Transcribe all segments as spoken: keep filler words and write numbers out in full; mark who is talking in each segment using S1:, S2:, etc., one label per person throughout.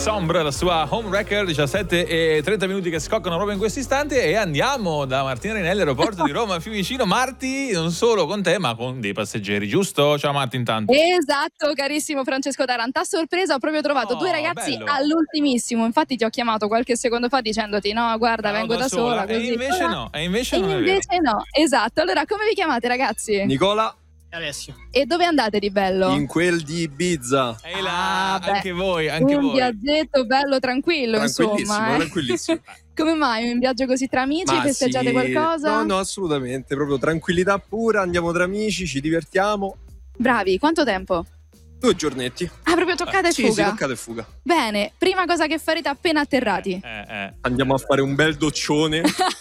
S1: Sombre, la sua home record, diciassette e trenta minuti che scoccano proprio in questo istante, e andiamo da Martina Rinelli, aeroporto di Roma Fiumicino. Marti, non solo con te ma con dei passeggeri, giusto? Ciao Marti intanto.
S2: Esatto, carissimo Francesco Taranta, a sorpresa ho proprio trovato
S1: Oh,
S2: due ragazzi
S1: bello.
S2: all'ultimissimo, infatti ti ho chiamato qualche secondo fa dicendoti no guarda
S1: No,
S2: vengo
S1: da
S2: da sola,
S1: sola. E
S2: così.
S1: invece
S2: Allora-
S1: no, e invece
S2: e
S1: non è vero.
S2: invece no, esatto. Allora come vi chiamate ragazzi?
S3: Nicola
S4: Alessio.
S2: E dove andate di bello?
S3: in quel di Ibiza.
S1: E là,
S2: Ah, beh,
S1: anche voi, anche
S2: un
S1: voi.
S2: viaggetto bello tranquillo
S3: Tranquillissimo,
S2: insomma eh.
S3: tranquillissimo.
S2: Come mai un viaggio così tra amici?
S3: Ma
S2: Festeggiate
S3: sì,
S2: qualcosa?
S3: No, no, assolutamente, proprio tranquillità pura, andiamo tra amici, ci divertiamo.
S2: Bravi, quanto tempo?
S3: Due giornetti.
S2: Ah, proprio toccata e
S3: Sì,
S2: fuga?
S3: sì, toccata e fuga.
S2: Bene, prima cosa che farete appena atterrati?
S1: Eh, eh.
S3: Andiamo a fare un bel doccione.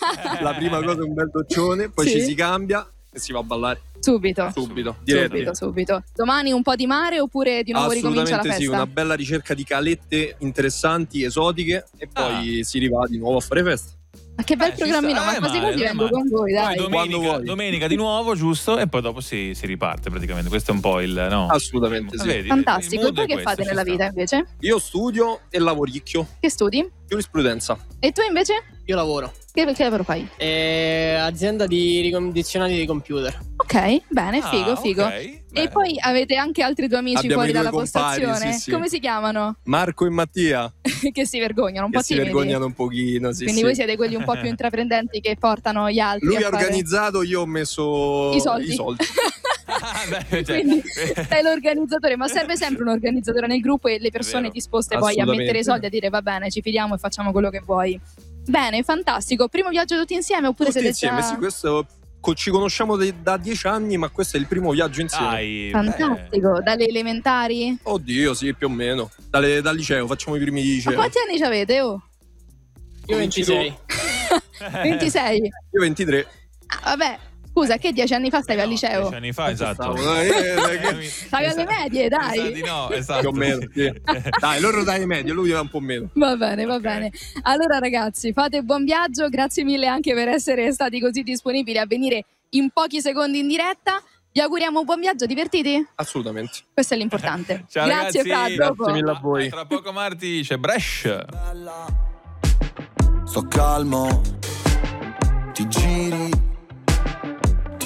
S3: La prima cosa è un bel doccione, poi
S2: Sì.
S3: ci si cambia e si va a ballare
S2: Subito.
S3: subito, diretto.
S2: Subito, subito. Domani un po' di mare oppure di nuovo ricomincia la
S3: Assolutamente
S2: festa?
S3: sì, una bella ricerca di calette interessanti, esotiche, e poi si rivà di nuovo a fare festa.
S2: Ma che bel
S1: Eh, ci
S2: programmino,
S1: sta,
S2: ma
S1: eh,
S2: quasi
S1: male,
S2: quasi
S1: non è
S2: vengo
S1: male.
S2: con voi,
S1: Poi
S2: dai.
S3: Quando
S1: domenica,
S3: vuoi.
S1: domenica di nuovo, giusto? E poi dopo si, si riparte praticamente. Questo è un po' il no.
S3: Assolutamente sì.
S1: Vedi, il
S2: Fantastico. E
S1: mood
S2: voi
S1: è
S2: che
S1: questo,
S2: fate
S1: ci
S2: nella
S1: sta.
S2: vita invece?
S3: Io studio e lavoricchio,
S2: Che studi?
S3: giurisprudenza.
S2: E tu invece?
S4: Io lavoro.
S2: Che, che lavoro fai?
S4: Eh, azienda di ricondizionati di computer.
S2: Ok, bene,
S1: Ah,
S2: figo, figo.
S1: ok,
S2: E
S1: bene.
S2: poi avete anche altri due amici
S3: Abbiamo
S2: fuori
S3: i due
S2: dalla
S3: compari,
S2: postazione?
S3: sì, sì.
S2: Come si chiamano?
S3: Marco e Mattia,
S2: Che si vergognano, un
S3: che
S2: po'
S3: si
S2: timidi.
S3: vergognano un pochino, sì,
S2: Quindi
S3: sì.
S2: voi siete quelli un po' più intraprendenti che portano gli altri
S3: Lui
S2: a
S3: ha
S2: fare...
S3: organizzato, io ho messo
S2: I soldi.
S3: i soldi.
S1: Ah, beh, cioè,
S2: Quindi sei l'organizzatore, ma serve sempre un organizzatore nel gruppo e le persone
S1: vero.
S2: disposte poi a mettere i soldi, a dire va bene, ci fidiamo e facciamo quello che vuoi. Bene, fantastico. Primo viaggio tutti insieme oppure
S3: Tutti
S2: siete
S3: insieme,
S2: già...
S3: sì, questo co- ci conosciamo de- da dieci anni, ma questo è il primo viaggio insieme.
S1: Dai,
S2: Fantastico, dalle elementari?
S3: Oddio, sì, più o meno. Dalle- dal liceo, facciamo i primi di
S2: Ma
S3: liceo.
S2: quanti anni ci avete? Oh?
S4: Io ventisei.
S2: ventisei?
S3: Io ventitré.
S2: Ah, vabbè, scusa, che dieci anni fa stavi al liceo?
S1: dieci anni fa, esatto.
S3: Stavo- eh, eh, che-
S2: Stavi alle medie, dai.
S1: Esatto, di no, esatto.
S3: Più o meno, sì. Dai, loro dai medio, lui va un po' meno.
S2: Va bene, va
S1: Ok.
S2: bene. Allora ragazzi, fate buon viaggio, grazie mille anche per essere stati così disponibili a venire in pochi secondi in diretta. Vi auguriamo un buon viaggio, divertiti?
S3: Assolutamente.
S2: Questo è l'importante.
S1: Ciao,
S2: Grazie
S1: ragazzi.
S2: Fra, dopo.
S3: Grazie mille a voi.
S1: Ah, tra poco Marti c'è Brescia.
S5: Sto calmo, ti giri